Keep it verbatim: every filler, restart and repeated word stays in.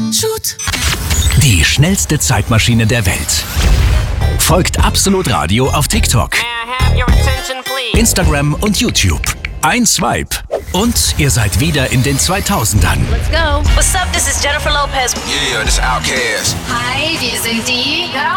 Shoot. Die schnellste Zeitmaschine der Welt. Folgt Absolut Radio auf TikTok, Instagram und YouTube. Ein Swipe und ihr seid wieder in den zweitausendern. Let's go. What's up? This is Jennifer Lopez. Yeah, this is Outkast. Hi, wir sind die